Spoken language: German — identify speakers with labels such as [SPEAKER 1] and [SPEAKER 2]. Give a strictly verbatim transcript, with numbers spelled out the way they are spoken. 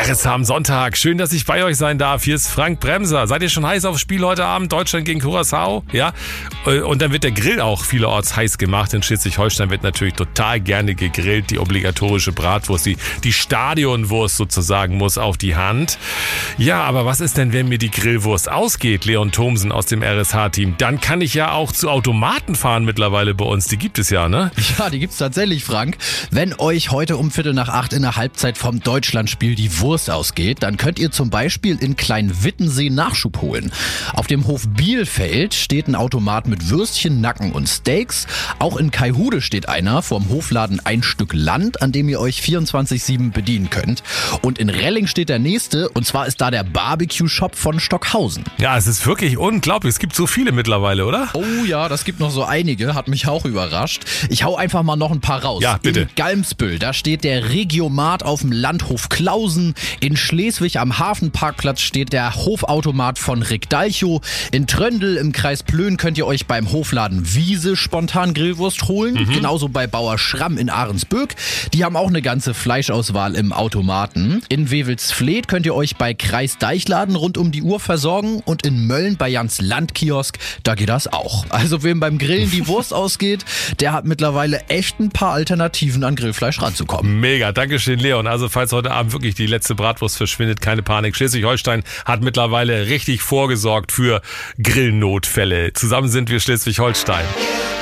[SPEAKER 1] R S H am Sonntag. Schön, dass ich bei euch sein darf. Hier ist Frank Bremser. Seid ihr schon heiß aufs Spiel heute Abend? Deutschland gegen Curaçao? Ja. Und dann wird der Grill auch vielerorts heiß gemacht. In Schleswig-Holstein wird natürlich total gerne gegrillt. Die obligatorische Bratwurst, die, die Stadionwurst sozusagen muss auf die Hand. Ja, aber was ist denn, wenn mir die Grillwurst ausgeht? Leon Thomsen aus dem R S H-Team. Dann kann ich ja auch zu Automaten fahren mittlerweile bei uns. Die gibt es ja, ne?
[SPEAKER 2] Ja, die gibt's tatsächlich, Frank. Wenn euch heute um Viertel nach acht in der Halbzeit vom Deutschlandspiel die Wurst ausgeht, dann könnt ihr zum Beispiel in Kleinwittensee Nachschub holen. Auf dem Hof Bielfeld steht ein Automat mit Würstchen, Nacken und Steaks. Auch in Kaihude steht einer vorm Hofladen Ein Stück Land, an dem ihr euch vierundzwanzig sieben bedienen könnt. Und in Relling steht der nächste, und zwar ist da der Barbecue-Shop von Stockhausen.
[SPEAKER 1] Ja, es ist wirklich unglaublich. Es gibt so viele mittlerweile, oder?
[SPEAKER 2] Oh ja, das gibt noch so einige, hat mich auch überrascht. Ich hau einfach mal noch ein paar raus.
[SPEAKER 1] Ja, bitte.
[SPEAKER 2] In Galmsbüll, da steht der Regiomat auf dem Landhof Klausen. In Schleswig am Hafenparkplatz steht der Hofautomat von Rick Dalchow. In Tröndel im Kreis Plön könnt ihr euch beim Hofladen Wiese spontan Grillwurst holen. Mhm. Genauso bei Bauer Schramm in Ahrensböck. Die haben auch eine ganze Fleischauswahl im Automaten. In Wewelsfleth könnt ihr euch bei Kreis Deichladen rund um die Uhr versorgen. Und in Mölln bei Jans Landkiosk, da geht das auch. Also wem beim Grillen die Wurst ausgeht, der hat mittlerweile echt ein paar Alternativen an Grillfleisch ranzukommen.
[SPEAKER 1] Mega, Dankeschön, Leon. Also falls heute Abend wirklich die letzte Bratwurst verschwindet, keine Panik. Schleswig-Holstein hat mittlerweile richtig vorgesorgt für Grillnotfälle. Zusammen sind wir Schleswig-Holstein.